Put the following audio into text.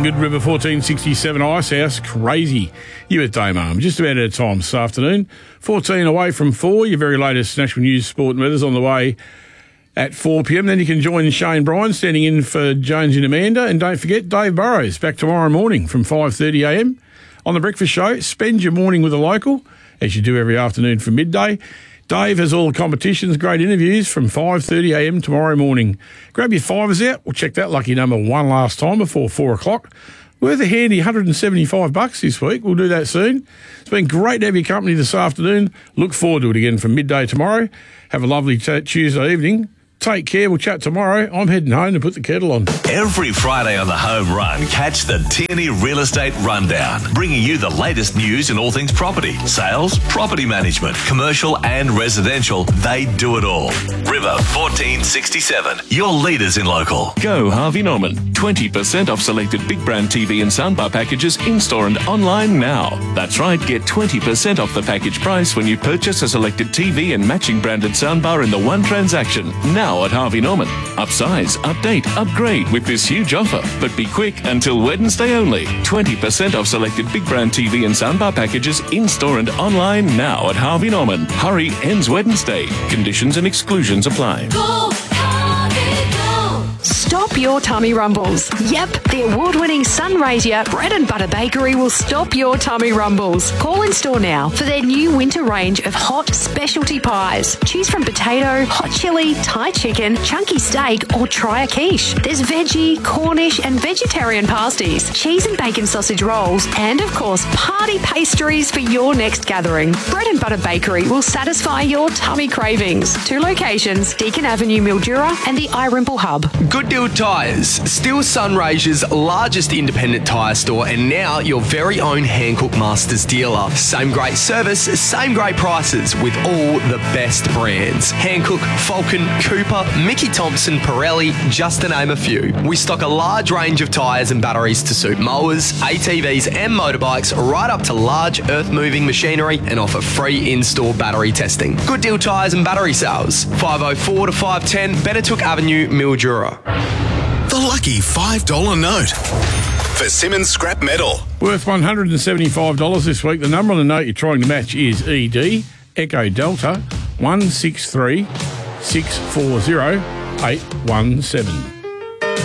morning, Good River 1467 Icehouse. Crazy. You with Dame Arm. Just about out of time this afternoon. 14 away from 4. Your very latest national news, sport and weather's on the way at 4 p.m. Then you can join Shane Bryan standing in for Jones and Amanda. And don't forget, Dave Burrows back tomorrow morning from 5:30 a.m. on The Breakfast Show. Spend your morning with a local, as you do every afternoon from midday. Dave has all the competitions, great interviews from 5:30 a.m. tomorrow morning. Grab your fivers out. We'll check that lucky number one last time before 4 o'clock. Worth a handy $175 this week. We'll do that soon. It's been great to have your company this afternoon. Look forward to it again from midday tomorrow. Have a lovely Tuesday evening. Take care. We'll chat tomorrow. I'm heading home to put the kettle on. Every Friday on the Home Run, catch the Tierney Real Estate Rundown, bringing you the latest news in all things property, sales, property management, commercial and residential. They do it all. River 1467, your leaders in local. Go Harvey Norman. 20% off selected big brand TV and soundbar packages in-store and online now. That's right, get 20% off the package price when you purchase a selected TV and matching branded soundbar in the one transaction. Now at Harvey Norman. Upsize, update, upgrade with this huge offer. But be quick until Wednesday only. 20% off selected big brand TV and soundbar packages in-store and online now at Harvey Norman. Hurry, ends Wednesday. Conditions and exclusions apply. Stop your tummy rumbles. Yep, the award-winning Sunraysia Bread and Butter Bakery will stop your tummy rumbles. Call in store now for their new winter range of hot specialty pies. Choose from potato, hot chili, Thai chicken, chunky steak, or try a quiche. There's veggie, Cornish, and vegetarian pasties, cheese and bacon sausage rolls, and of course, party pastries for your next gathering. Bread and Butter Bakery will satisfy your tummy cravings. 2 locations, Deakin Avenue, Mildura, and the iRimple Hub. Good Deal Tyres, still Sunraysia's largest independent tyre store and now your very own Hancock Masters dealer. Same great service, same great prices with all the best brands. Hancock, Falcon, Cooper, Mickey Thompson, Pirelli, just to name a few. We stock a large range of tyres and batteries to suit mowers, ATVs and motorbikes right up to large earth-moving machinery and offer free in-store battery testing. Good Deal Tyres and Battery Sales, 504 to 510 Bettertook Avenue, Mildura. The lucky $5 note for Simmons Scrap Metal. Worth $175 this week. The number on the note you're trying to match is ED, Echo Delta, 163 640 817.